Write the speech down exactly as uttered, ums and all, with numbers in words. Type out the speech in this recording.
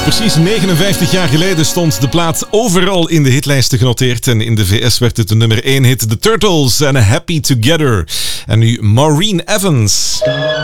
Precies negenenvijftig jaar geleden stond de plaat overal in de hitlijsten genoteerd. En in de V S werd het de nummer één hit. The Turtles en Happy Together. En nu Maureen Evans.